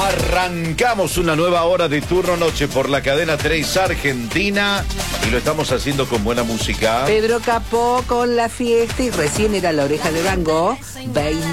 Arrancamos una nueva hora de Turno Noche por la cadena 3 Argentina y lo estamos haciendo con buena música. Pedro Capó con La Fiesta y recién era La Oreja de Van Gogh, 20